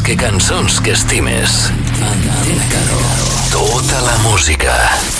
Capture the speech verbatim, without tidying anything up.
que cançons que estimes. Antena Caro. Tota la música.